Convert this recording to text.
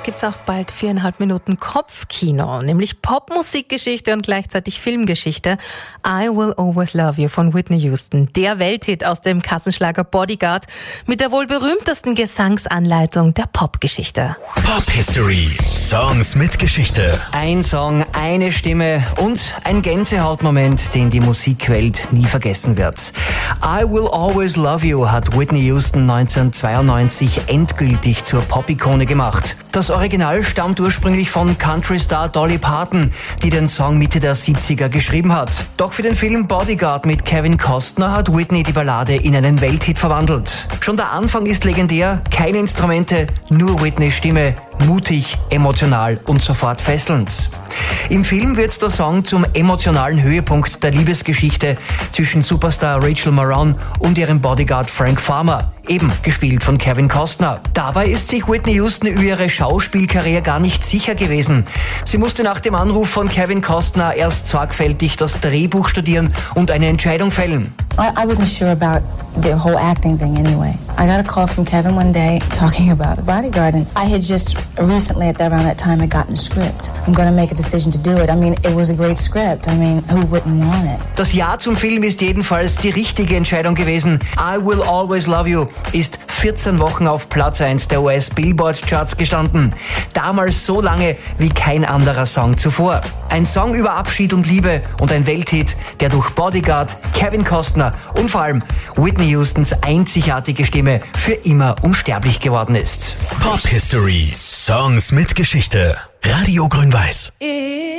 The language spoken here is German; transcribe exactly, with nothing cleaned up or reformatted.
gibt's auch bald viereinhalb Minuten Kopfkino, nämlich Popmusikgeschichte und gleichzeitig Filmgeschichte. I Will Always Love You von Whitney Houston, der Welthit aus dem Kassenschlager Bodyguard mit der wohl berühmtesten Gesangsanleitung der Popgeschichte. Pop History. Songs mit Geschichte. Ein Song, eine Stimme und ein Gänsehautmoment, den die Musikwelt nie vergessen wird. I Will Always Love You hat Whitney Houston neunzehnhundertzweiundneunzig endgültig zur Pop-Ikone gemacht. Das Original stammt ursprünglich von Country-Star Dolly Parton, die den Song Mitte der siebziger geschrieben hat. Doch für den Film Bodyguard mit Kevin Costner hat Whitney die Ballade in einen Welthit verwandelt. Schon der Anfang ist legendär, keine Instrumente, nur Whitneys Stimme, mutig, emotional und sofort fesselnd. Im Film wird der Song zum emotionalen Höhepunkt der Liebesgeschichte zwischen Superstar Rachel Marron und ihrem Bodyguard Frank Farmer, eben gespielt von Kevin Costner. Dabei ist sich Whitney Houston über ihre Schauspielkarriere gar nicht sicher gewesen. Sie musste nach dem Anruf von Kevin Costner erst sorgfältig das Drehbuch studieren und eine Entscheidung fällen. I, I wasn't sure about the whole acting thing anyway. I got a call from Kevin one day talking about The Bodyguard, and I had just recently at that, around that time, I gotten the script. I'm going to make a decision to do it. I mean, it was a great script. I mean, who wouldn't want it? Das Ja zum Film ist jedenfalls die richtige Entscheidung gewesen. I Will Always Love You ist vierzehn Wochen auf Platz eins der U S Billboard Charts gestanden. Damals so lange wie kein anderer Song zuvor. Ein Song über Abschied und Liebe und ein Welthit, der durch Bodyguard, Kevin Costner und vor allem Whitney Houstons einzigartige Stimme für immer unsterblich geworden ist. Pop History. Songs mit Geschichte. Radio Grün-Weiß.